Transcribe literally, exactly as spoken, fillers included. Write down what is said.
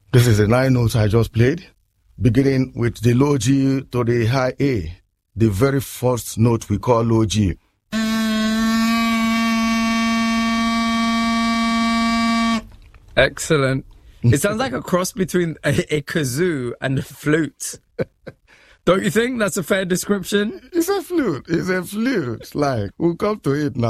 This is the nine notes I just played, beginning with the low G to the high A, the very first note we call low G. Excellent. It sounds like a cross between a, a kazoo and a flute. Don't you think that's a fair description? It's a flute. It's a flute. Like, we'll come to it now.